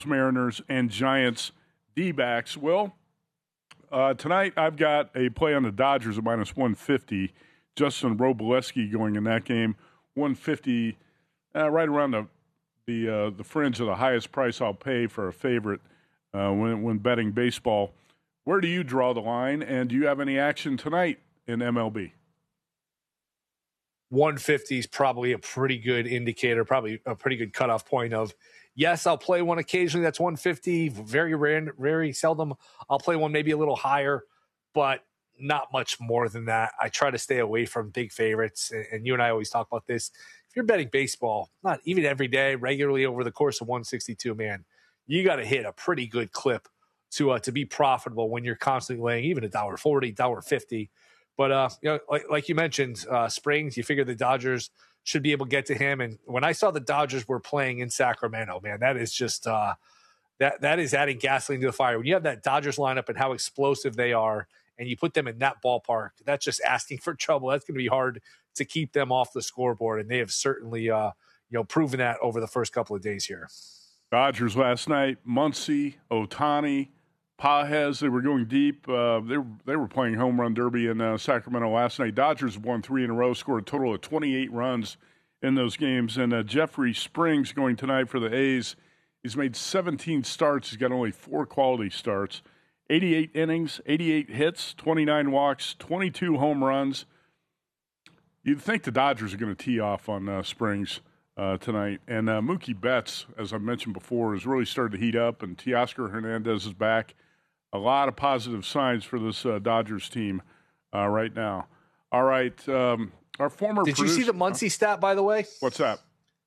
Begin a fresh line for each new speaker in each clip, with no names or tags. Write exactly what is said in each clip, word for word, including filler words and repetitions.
Mariners, and Giants D-backs. Well, uh, tonight I've got a play on the Dodgers at minus one fifty. Justin Robleski going in that game, one fifty, uh, right around the the uh, the fringe of the highest price I'll pay for a favorite uh, when when betting baseball. Where do you draw the line, and do you have any action tonight in M L B?
one fifty is probably a pretty good indicator, probably a pretty good cutoff point of, yes, I'll play one occasionally. That's one fifty. Very rare, very seldom. I'll play one maybe a little higher, but not much more than that. I try to stay away from big favorites, and you and I always talk about this. If you're betting baseball, not even every day, regularly over the course of one sixty-two, man, you got to hit a pretty good clip to uh, to be profitable when you're constantly laying even a dollar forty, dollar fifty. But uh, you know, like, like you mentioned, uh, Springs, you figure the Dodgers should be able to get to him. And when I saw the Dodgers were playing in Sacramento, man, that is just uh, that that is adding gasoline to the fire. When you have that Dodgers lineup and how explosive they are, and you put them in that ballpark, that's just asking for trouble. That's going to be hard to keep them off the scoreboard, and they have certainly uh, you know proven that over the first couple of days here.
Dodgers last night, Muncy, Ohtani, Pages, they were going deep. Uh, they, were, they were playing home run derby in uh, Sacramento last night. Dodgers won three in a row, scored a total of twenty-eight runs in those games. And uh, Jeffrey Springs going tonight for the A's. He's made seventeen starts. He's got only four quality starts. eighty-eight innings, eighty-eight hits, twenty-nine walks, twenty-two home runs. You'd think the Dodgers are going to tee off on uh, Springs uh, tonight. And uh, Mookie Betts, as I mentioned before, has really started to heat up, and Teoscar Hernandez is back. A lot of positive signs for this uh, Dodgers team uh, right now. All right. Um, our former
Did
producer,
you see the Muncy stat, by the way?
What's that?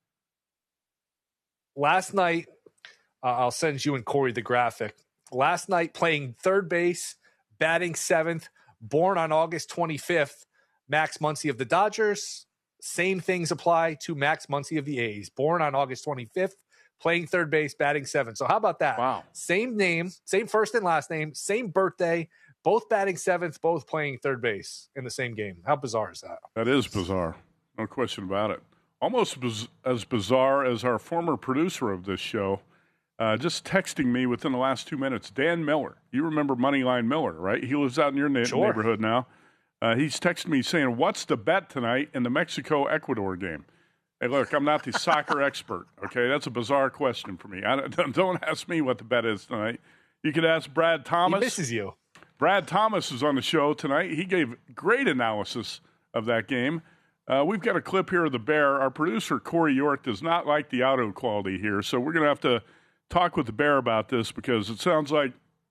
Last night, uh, I'll send you and Corey the graphic. Last night, playing third base, batting seventh, born on August twenty-fifth, Max Muncy of the Dodgers. Same things apply to Max Muncy of the A's. Born on August twenty-fifth, playing third base, batting seventh. So how about that?
Wow.
Same name, same first and last name, same birthday, both batting seventh, both playing third base in the same game. How bizarre is that?
That is bizarre. No question about it. Almost biz- as bizarre as our former producer of this show, uh, just texting me within the last two minutes, Dan Miller. You remember Moneyline Miller, right? He lives out in your na-
Sure.
neighborhood now. Uh, he's texted me saying, what's the bet tonight in the Mexico-Ecuador game? Hey, look, I'm not the soccer expert, okay? That's a bizarre question for me. I don't, don't ask me what the bet is tonight. You could ask Brad Thomas.
He misses you.
Brad Thomas is on the show tonight. He gave great analysis of that game. Uh, we've got a clip here of the Bear. Our producer, Corey York, does not like the audio quality here, so we're going to have to talk with the Bear about this because it sounds like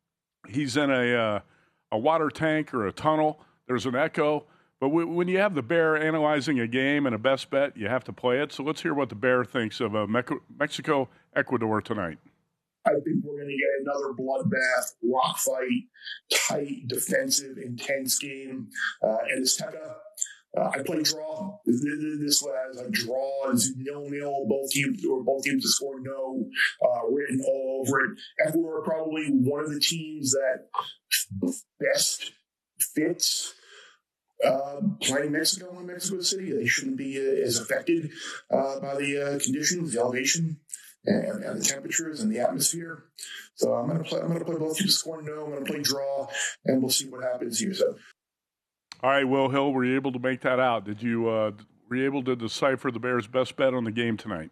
he's in a, uh, a water tank or a tunnel. There's an echo. But w- when you have the Bear analyzing a game and a best bet, you have to play it. So let's hear what the Bear thinks of uh, Me- Mexico-Ecuador tonight.
I think we're going to get another bloodbath, rock fight, tight, defensive, intense game. Uh, and Azteca, uh, I play draw. This was a draw. It's nil-nil. Both teams or both teams to score no, uh, written all over it. Ecuador are probably one of the teams that best fits uh, playing Mexico in Mexico City. They shouldn't be uh, as affected uh, by the uh, conditions, the elevation, and, and the temperatures and the atmosphere. So I'm going to play. I'm going to play both teams score no. I'm going to play draw, and we'll see what happens here. So,
all right, Will Hill, were you able to make that out? Did you uh, were you able to decipher the Bears' best bet on the game tonight?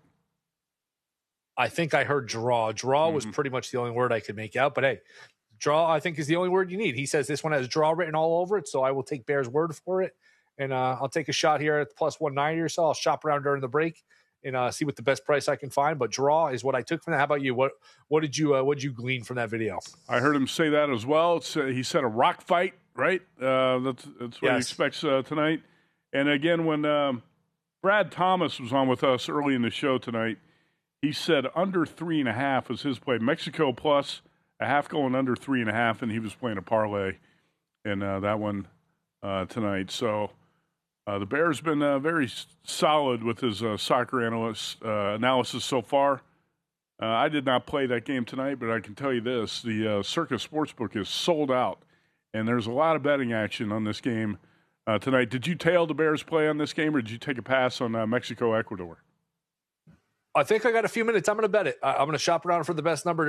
I think I heard draw. Draw
mm-hmm.
was pretty much the only word I could make out. But hey, draw, I think, is the only word you need. He says this one has draw written all over it, so I will take Bears' word for it. And uh, I'll take a shot here at the plus one ninety or so. I'll shop around during the break and uh, see what the best price I can find. But draw is what I took from that. How about you? What what did you uh, what did you glean from that video?
I heard him say that as well. It's, uh, he said a rock fight, right? Uh, that's that's what
yes.
he expects uh, tonight. And again, when um, Brad Thomas was on with us early in the show tonight, he said under three and a half was his play. Mexico plus a half going under three and a half, and he was playing a parlay in uh, that one uh, tonight. So uh, the Bears been uh, very solid with his uh, soccer analyst uh, analysis so far. Uh, I did not play that game tonight, but I can tell you this: the uh, Circus Sportsbook is sold out, and there's a lot of betting action on this game uh, tonight. Did you tail the Bears play on this game, or did you take a pass on uh, Mexico Ecuador?
I think I got a few minutes. I'm going to bet it. I'm going to shop around for the best number